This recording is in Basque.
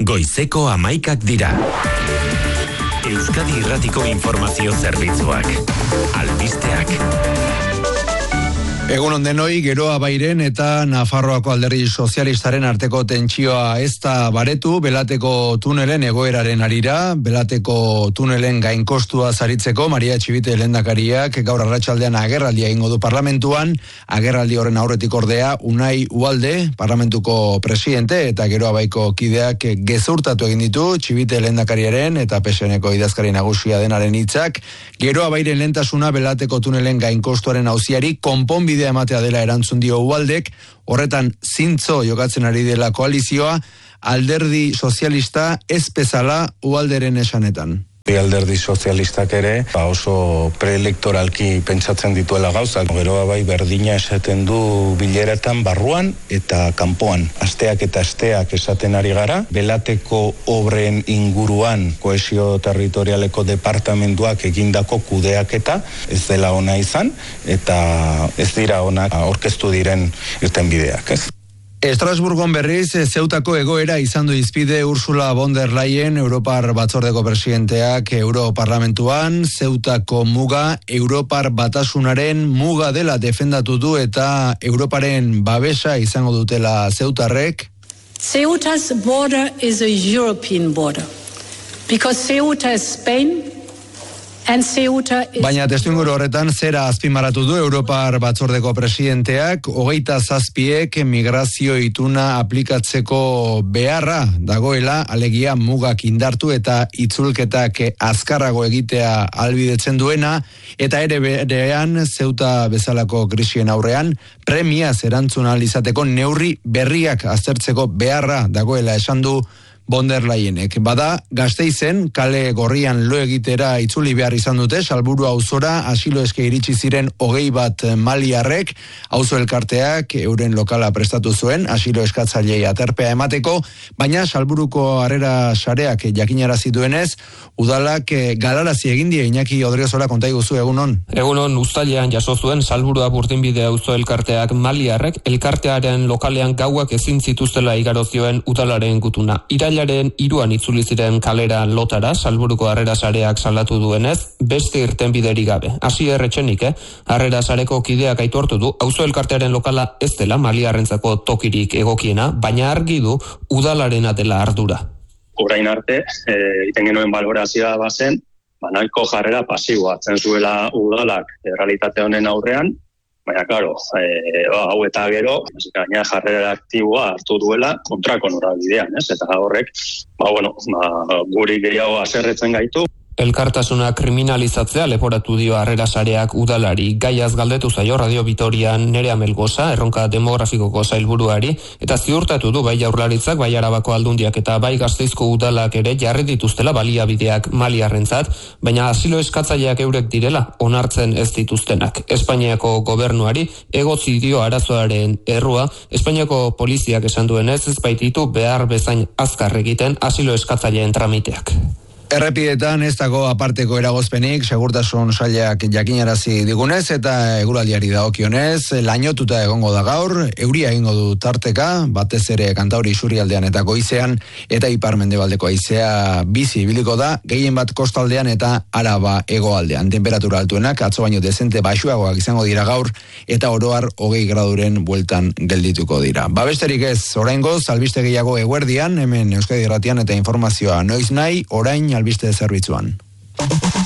Goizeko 11 dira. Euskadi Irratiko Informazio Zerbitzuak. Albisteak. Egun on denoi, Geroa Bairen eta Nafarroako Alderdi Sozialistaren arteko tentsioa ez da baretu Belateko tunelen egoeraren arira. Belateko tunelen gainkostua saritzeko Maria Etxibite lehendakariak gaur arratsaldean agerraldia egingo du parlamentuan. Agerraldi horren aurretik ordea Unai Ualde, parlamentuko presidente eta Geroa Baiko kideak gezurtatu egin ditu Txibite lehendakariaren eta PSNeko idazkari nagusia denaren hitzak. Geroa Bairen lehentasuna Belateko tunelen gainkostuaren auziari konponbide ematea dela erantzun dio Ualdek, horretan zintzo jokatzen ari dela koalizioa, Alderdi Sozialista ez bezala Ualderen esanetan. Alderdi Sozialistak ere oso preelektoralki pentsatzen dituela gauzak. Geroa Bai berdina esaten du bileretan barruan eta kanpoan. Asteak eta asteak esaten ari gara. Belateko obren inguruan kohesio territorialeko departamentuak egindako kudeaketa ez dela ona izan eta ez dira onak aurkeztu diren irtenbideak, ez? Estrasburgon berriz, Zeutako egoera izan du hizpide Ursula von der Leyen, Europar Batzordeko presidenteak Europarlamentuan. Zeutako muga, Europar Batasunaren muga dela defendatu du eta Europaren babesa izango dutela zeutarrek. Ceuta's border is a European border, because Ceuta is Spain. Baina testuinguru horretan zera azpimarratu du Europar Batzordeko presidenteak, 27 migrazio ituna aplikatzeko beharra dagoela, alegia mugak indartu eta itzulketak azkarrago egitea ahalbidetzen duena, eta ere berean Zeuta bezalako krisien aurrean premiaz erantzun ahal izateko neurri berriak aztertzeko beharra dagoela esan du von der Leyenek. Bada, Gasteizen, kale gorrian lo egitera itzuli behar izan dute, Salburu auzora asilo eske iritsi ziren 21 maliarrek, auzo elkarteak euren lokala prestatu zuen, asilo eskatzailei aterpea emateko, baina Salburuko harrera sareak jakinarazi duenez, udalak galarazi egin die. Iñaki Odriozola konta iguzu, egunon. Egunon, uztailean jaso zuen Salburua burdinbide auzo elkarteak maliarrek, elkartearen lokalean gauak ezin zituztela igaro zioen udalaren gutuna. Irailaren 3 itzuli ziren kalera lotara, Salburuko harrera sareak salatu duenez, beste irtenbiderik gabe. Asier Etxenik, harrera sareko kideak aitortu du, auzo elkartearen lokala ez dela maliarrentzako tokirik egokiena, baina argi du udalarena dela ardura. Orain arte, egiten genuen balorazioa bazen, nahiko jarrera pasiboa hartzen zuela udalak errealitate honen aurrean, baina, klaro, hau eta gero, gaina jarrera aktiboa hartu duela kontrako norabidean, ez? Eta horrek, guri gehiago haserretzen gaitu. Elkartasuna kriminalizatzea leporatu dio harrera sareak udalari. Gaiaz galdetu zaio Radio Vitorian Nerea Melgoza, erronka demografikoko sailburuari, eta ziurtatu du bai Jaurlaritzak, bai Arabako Aldundiak eta bai Gasteizko udalak ere jarri dituztela baliabideak maliarrentzat, baina asilo eskatzaileak eurek direla onartzen ez dituztenak. Espainiako gobernuari egotzi dio arazoaren errua, Espainiako poliziak esan duenez ez baititu behar bezain azkar egiten asilo eskatzaileen tramiteak. Errepidetan ez dago aparteko eragozpenik, segurtasun sailak jakinarazi digunez eta eguraldiari dagokionez, lainotuta egongo da gaur, euria egingo du tarteka, batez ere Kantauri isurialdean eta goizean, eta ipar-mendebaldeko haizea bizi ibiliko da, gehien bat kostaldean eta Araba hegoaldean. Temperatura altuenak atzo baino dezente baxuagoak izango dira gaur, eta oroar 20 graduren bueltan geldituko dira. Besterik ez, oraingoz, albiste gehiago eguerdian, hemen Euskadi Irratian eta informazioa noiz nahi, orain albiste zerbitzuan.